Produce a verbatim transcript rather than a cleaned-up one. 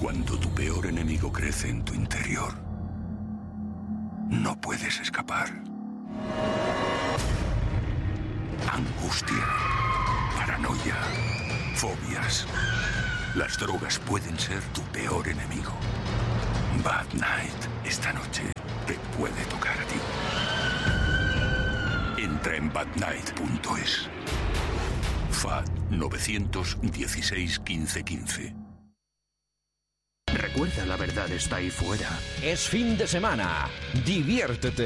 Cuando tu peor enemigo crece en tu interior, no puedes escapar. Angustia, paranoia, fobias. Las drogas pueden ser tu peor enemigo. Bad Night, esta noche, te puede tocar a ti. Entra en bad night punto es. F A D nueve uno seis, uno cinco uno cinco. Recuerda, la verdad está ahí fuera. Es fin de semana. Diviértete